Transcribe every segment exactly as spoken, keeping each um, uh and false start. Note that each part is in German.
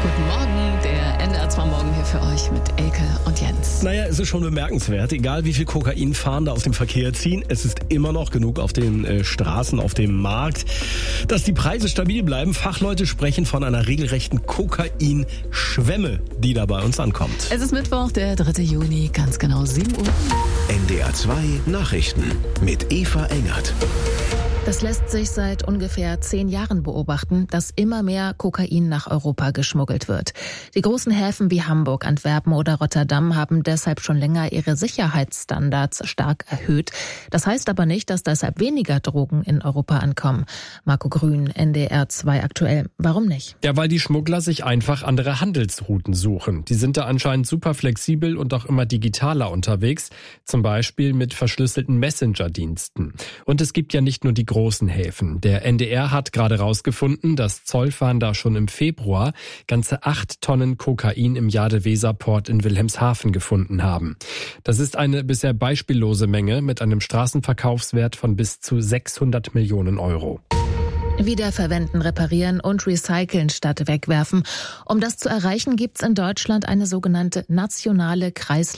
Guten Morgen, der N D R zwei Morgen hier für euch mit Elke und Jens. Naja, es ist schon bemerkenswert, egal wie viel Kokainfahnder aus dem Verkehr ziehen, es ist immer noch genug auf den äh, Straßen, auf dem Markt, dass die Preise stabil bleiben. Fachleute sprechen von einer regelrechten Kokainschwemme, die da bei uns ankommt. Es ist Mittwoch, der dritte Juni, ganz genau sieben Uhr. N D R zwei Nachrichten mit Eva Engert. Das lässt sich seit ungefähr zehn Jahren beobachten, dass immer mehr Kokain nach Europa geschmuggelt wird. Die großen Häfen wie Hamburg, Antwerpen oder Rotterdam haben deshalb schon länger ihre Sicherheitsstandards stark erhöht. Das heißt aber nicht, dass deshalb weniger Drogen in Europa ankommen. Marco Grün, N D R zwei aktuell. Warum nicht? Ja, weil die Schmuggler sich einfach andere Handelsrouten suchen. Die sind da anscheinend super flexibel und auch immer digitaler unterwegs, zum Beispiel mit verschlüsselten Messenger-Diensten. Und es gibt ja nicht nur die großen Häfen. Der N D R hat gerade rausgefunden, dass Zollfahnder schon im Februar ganze acht Tonnen Kokain im Jade-Weser-Port in Wilhelmshaven gefunden haben. Das ist eine bisher beispiellose Menge mit einem Straßenverkaufswert von bis zu sechshundert Millionen Euro. Wiederverwenden, reparieren und recyceln statt wegwerfen. Um das zu erreichen, gibt's in Deutschland eine sogenannte nationale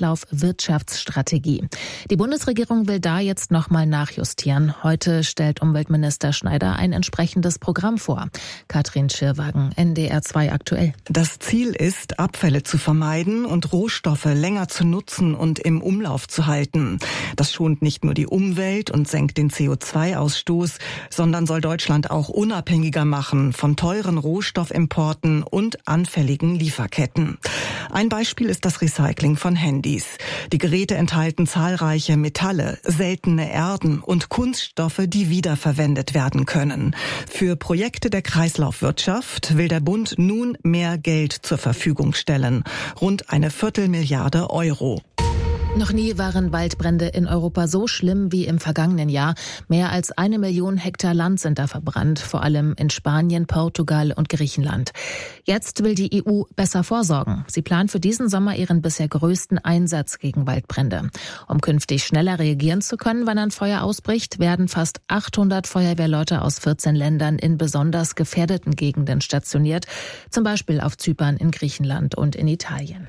Kreislaufwirtschaftsstrategie. Die Bundesregierung will da jetzt nochmal nachjustieren. Heute stellt Umweltminister Schneider ein entsprechendes Programm vor. Katrin Schirwagen, N D R zwei aktuell. Das Ziel ist, Abfälle zu vermeiden und Rohstoffe länger zu nutzen und im Umlauf zu halten. Das schont nicht nur die Umwelt und senkt den C O zwei Ausstoß, sondern soll Deutschland auch unabhängiger machen von teuren Rohstoffimporten und anfälligen Lieferketten. Ein Beispiel ist das Recycling von Handys. Die Geräte enthalten zahlreiche Metalle, seltene Erden und Kunststoffe, die wiederverwendet werden können. Für Projekte der Kreislaufwirtschaft will der Bund nun mehr Geld zur Verfügung stellen. Rund eine Viertelmilliarde Euro. Noch nie waren Waldbrände in Europa so schlimm wie im vergangenen Jahr. Mehr als eine Million Hektar Land sind da verbrannt, vor allem in Spanien, Portugal und Griechenland. Jetzt will die E U besser vorsorgen. Sie plant für diesen Sommer ihren bisher größten Einsatz gegen Waldbrände. Um künftig schneller reagieren zu können, wenn ein Feuer ausbricht, werden fast achthundert Feuerwehrleute aus vierzehn Ländern in besonders gefährdeten Gegenden stationiert, zum Beispiel auf Zypern, in Griechenland und in Italien.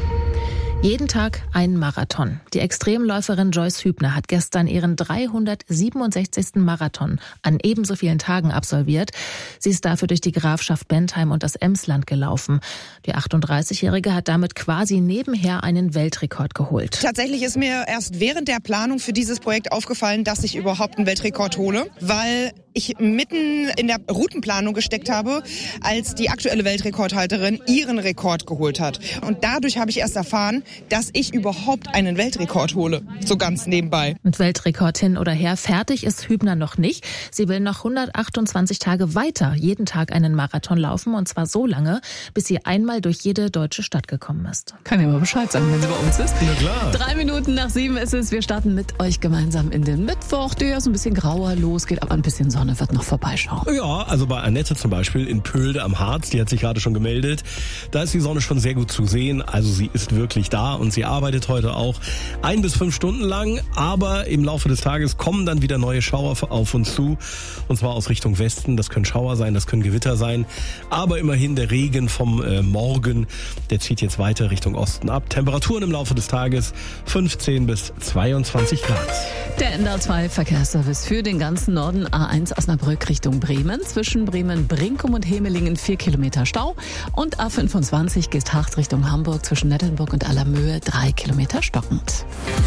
Jeden Tag ein Marathon. Die Extremläuferin Joyce Hübner hat gestern ihren dreihundertsiebenundsechzigsten Marathon an ebenso vielen Tagen absolviert. Sie ist dafür durch die Grafschaft Bentheim und das Emsland gelaufen. Die achtunddreißigjährige hat damit quasi nebenher einen Weltrekord geholt. Tatsächlich ist mir erst während der Planung für dieses Projekt aufgefallen, dass ich überhaupt einen Weltrekord hole, weil ich mitten in der Routenplanung gesteckt habe, als die aktuelle Weltrekordhalterin ihren Rekord geholt hat. Und dadurch habe ich erst erfahren, dass ich überhaupt einen Weltrekord hole, so ganz nebenbei. Und Weltrekord hin oder her, fertig ist Hübner noch nicht. Sie will noch hundertachtundzwanzig Tage weiter jeden Tag einen Marathon laufen, und zwar so lange, bis sie einmal durch jede deutsche Stadt gekommen ist. Kann ja mal Bescheid sagen, wenn sie bei uns ist. Na klar. Drei Minuten nach sieben ist es. Wir starten mit euch gemeinsam in den Mittwoch, der ja so ein bisschen grauer losgeht, aber ein bisschen Sonne wird noch vorbeischauen. Ja, also bei Annette zum Beispiel in Pölde am Harz, die hat sich gerade schon gemeldet. Da ist die Sonne schon sehr gut zu sehen, also sie ist wirklich da und sie arbeitet heute auch ein bis fünf Stunden lang, aber im Laufe des Tages kommen dann wieder neue Schauer auf uns zu, und zwar aus Richtung Westen. Das können Schauer sein, das können Gewitter sein, aber immerhin der Regen vom äh, Morgen, der zieht jetzt weiter Richtung Osten ab. Temperaturen im Laufe des Tages fünfzehn bis zweiundzwanzig Grad. Der N D R zwei Verkehrsservice für den ganzen Norden. A eins Osnabrück Richtung Bremen. Zwischen Bremen-Brinkum und Hemelingen vier Kilometer Stau. Und A fünfundzwanzig Geesthacht Richtung Hamburg zwischen Nettelnburg und Allermöhe drei Kilometer stockend.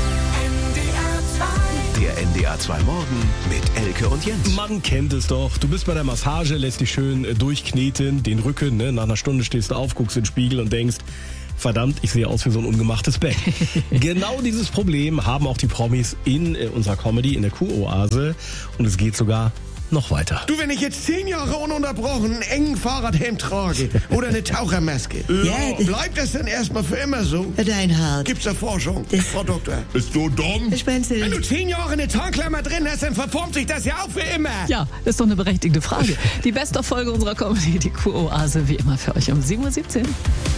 Der N D R zwei Morgen mit Elke und Jens. Man kennt es doch. Du bist bei der Massage, lässt dich schön äh, durchkneten, den Rücken. Ne? Nach einer Stunde stehst du auf, guckst in den Spiegel und denkst, verdammt, ich sehe aus wie so ein ungemachtes Bett. Genau dieses Problem haben auch die Promis in äh, unserer Comedy, in der Kuh-Oase. Und es geht sogar noch weiter. Du, wenn ich jetzt zehn Jahre ununterbrochen einen engen Fahrradhelm trage oder eine Tauchermaske, Ja. bleibt das denn erstmal für immer so? Reinhard. Gibt's da Forschung, Das- Frau Doktor? Bist du dumm? Spenzel. Wenn du zehn Jahre eine Tarnklammer drin hast, dann verformt sich das ja auch für immer. Ja, ist doch eine berechtigte Frage. Die beste Folge unserer Comedy, die Kuh-Oase, wie immer für euch um sieben Uhr siebzehn.